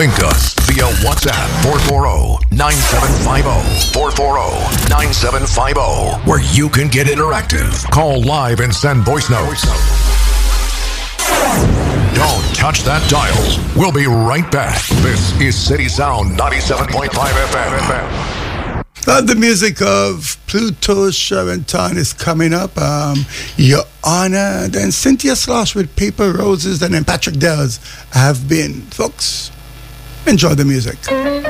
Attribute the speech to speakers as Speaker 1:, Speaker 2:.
Speaker 1: Link us via WhatsApp 440-9750. 440-9750. Where you can get interactive. Call live and send voice notes. Don't touch that dial. We'll be right back. This is City Sound 97.5 FM.
Speaker 2: The music of Pluto Sharantan is coming up. Your Honor. Then Cynthia Slosh with Paper Roses. And then Patrick Dells have been. Folks, enjoy the music.